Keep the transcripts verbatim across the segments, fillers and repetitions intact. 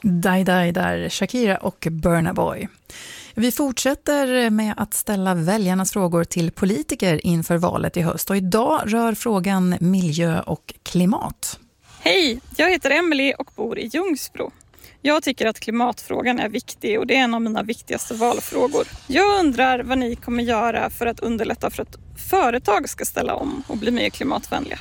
Die Die där, Shakira och Burna Boy. Vi fortsätter med att ställa väljarnas frågor till politiker inför valet i höst. Och idag rör frågan miljö och klimat. Hej, jag heter Emily och bor i Ljungsbro. Jag tycker att klimatfrågan är viktig och det är en av mina viktigaste valfrågor. Jag undrar vad ni kommer göra för att underlätta för att företag ska ställa om och bli mer klimatvänliga.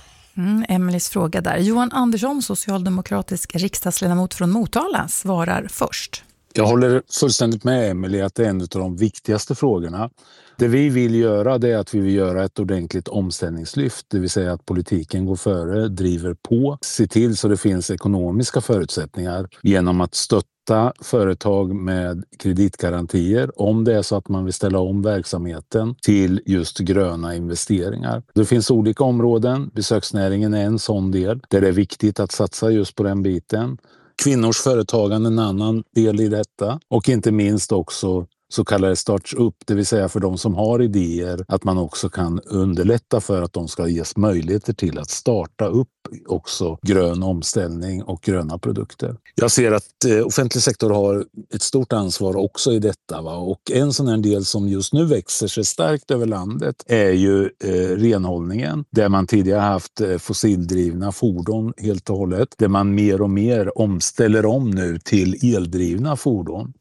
Mm, Emelies fråga där. Johan Andersson, socialdemokratisk riksdagsledamot från Motala, svarar först. Jag håller fullständigt med Emily att det är en av de viktigaste frågorna. Det vi vill göra det är att vi vill göra ett ordentligt omställningslyft. Det vill säga att politiken går före, driver på, ser till så det finns ekonomiska förutsättningar genom att stötta företag med kreditgarantier om det är så att man vill ställa om verksamheten till just gröna investeringar. Det finns olika områden, besöksnäringen är en sån del där det är viktigt att satsa just på den biten. Kvinnors företagande är en annan del i detta och inte minst också så kallade startup, det vill säga för de som har idéer att man också kan underlätta för att de ska ges möjligheter till att starta upp också grön omställning och gröna produkter. Jag ser att eh, offentlig sektor har ett stort ansvar också i detta, va? Och en sån här del som just nu växer sig starkt över landet är ju eh, renhållningen, där man tidigare haft eh, fossildrivna fordon helt och hållet, där man mer och mer omställer om nu till eldrivna fordon.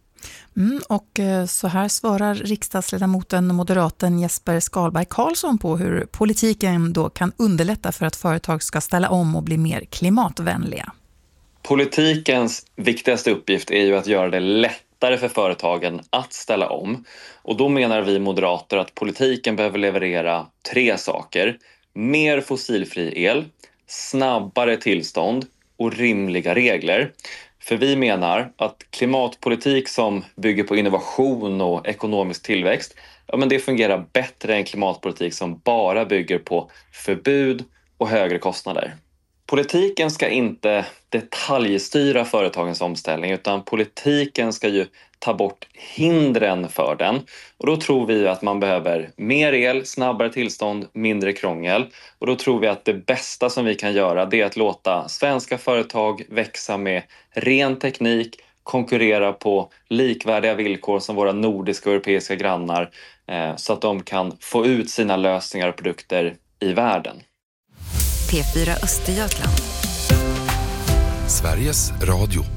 Mm, och så här svarar riksdagsledamoten moderaten Jesper Skalberg Karlsson på hur politiken då kan underlätta för att företag ska ställa om och bli mer klimatvänliga. Politikens viktigaste uppgift är ju att göra det lättare för företagen att ställa om. Och då menar vi moderater att politiken behöver leverera tre saker. Mer fossilfri el, snabbare tillstånd och rimliga regler. För vi menar att klimatpolitik som bygger på innovation och ekonomisk tillväxt, ja, men det fungerar bättre än klimatpolitik som bara bygger på förbud och högre kostnader. Politiken ska inte detaljstyra företagens omställning, utan politiken ska ju ta bort hindren för den. Och då tror vi att man behöver mer el, snabbare tillstånd, mindre krångel. Och då tror vi att det bästa som vi kan göra det är att låta svenska företag växa med ren teknik, konkurrera på likvärdiga villkor som våra nordiska och europeiska grannar eh, så att de kan få ut sina lösningar och produkter i världen. P fyra Östergötland. Sveriges Radio.